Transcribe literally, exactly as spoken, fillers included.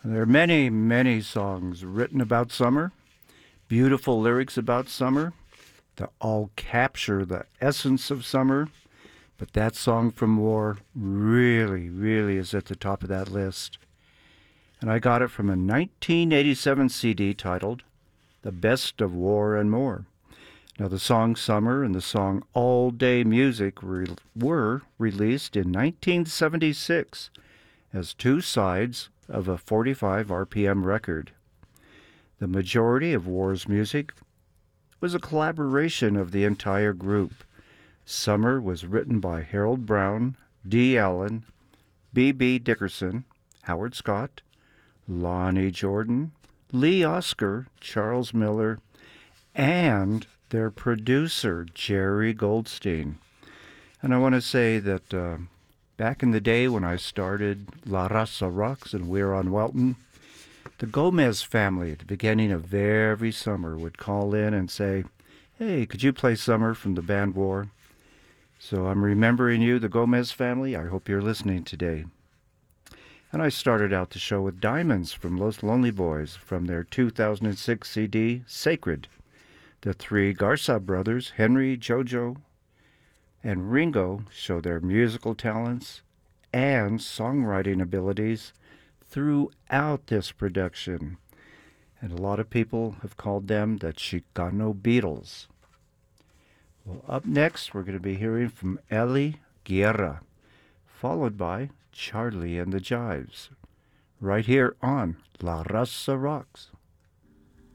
There are many, many songs written about summer, beautiful lyrics about summer that all capture the essence of summer, but that song from War really, really is at the top of that list. And I got it from a nineteen eighty-seven C D titled The Best of War and More. Now, the song Summer and the song All Day Music re- were released in nineteen seventy-six as two sides of a forty-five R P M record. The majority of War's music was a collaboration of the entire group. Summer was written by Harold Brown, Dee Allen, B B. Dickerson, Howard Scott, Lonnie Jordan, Lee Oskar, Charles Miller, and their producer, Jerry Goldstein. And I want to say that uh, back in the day when I started La Raza Rocks and We're on Welton, the Gomez family at the beginning of every summer would call in and say, "Hey, could you play Summer from the band War?" So I'm remembering you, the Gomez family. I hope you're listening today. And I started out the show with Diamonds from Los Lonely Boys from their two thousand six C D, Sacred. The three Garza brothers, Henry, Jojo, and Ringo, show their musical talents and songwriting abilities throughout this production. And a lot of people have called them the Chicano Beatles. Well, up next, we're going to be hearing from Eli Guerra, followed by Charlie and the Jives, right here on La Raza Rocks.